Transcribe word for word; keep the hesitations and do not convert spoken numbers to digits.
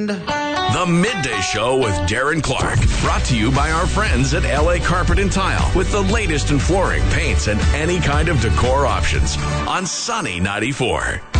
end. The Midday Show with Darren Clark. Brought to you by our friends at L A Carpet and Tile. With the latest in flooring, paints, and any kind of decor options. On Sunny ninety-four.